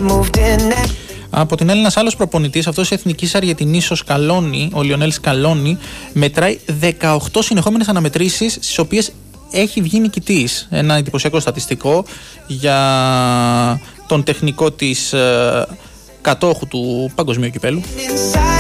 Από την άλλη, ένας άλλος προπονητής, αυτός της Εθνικής Αργεντινής, ο Σκαλόνι, ο Λιονέλ Σκαλόνι, μετράει 18 συνεχόμενες αναμετρήσεις στις οποίες έχει βγει νικητής. Ένα εντυπωσιακό στατιστικό για τον τεχνικό της κατόχου του παγκοσμίου κυπέλου.